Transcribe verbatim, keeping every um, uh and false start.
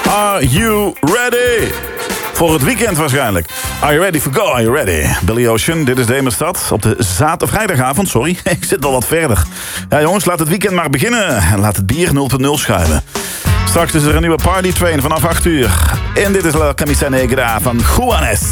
Are you ready? Voor het weekend waarschijnlijk. Are you ready for go? Are you ready? Billy Ocean, dit is de Hemerstad. Op de zaterdag, vrijdagavond, sorry. Ik zit al wat verder. Ja jongens, laat het weekend maar beginnen. En laat het bier nul punt nul schuiven. Straks is er een nieuwe party train vanaf acht uur. En dit is La Camisa Negra van Juanes.